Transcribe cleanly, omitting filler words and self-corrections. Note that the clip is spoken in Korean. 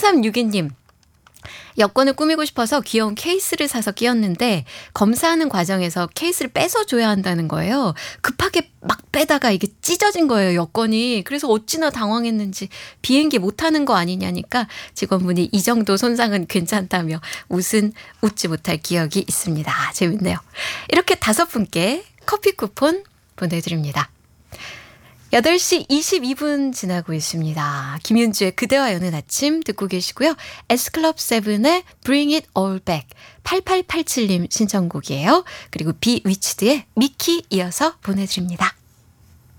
3362님. 여권을 꾸미고 싶어서 귀여운 케이스를 사서 끼웠는데 검사하는 과정에서 케이스를 뺏어줘야 한다는 거예요. 급하게 막 빼다가 이게 찢어진 거예요, 여권이. 그래서 어찌나 당황했는지 비행기 못 타는 거 아니냐니까 직원분이 이 정도 손상은 괜찮다며 웃지 못할 기억이 있습니다. 재밌네요. 이렇게 5분께 커피 쿠폰 보내드립니다. 8시 22분 지나고 있습니다. 김윤주의 그대와 여는 아침 듣고 계시고요. S클럽7의 Bring It All Back 8887님 신청곡이에요. 그리고 비위치드의 미키 이어서 보내드립니다.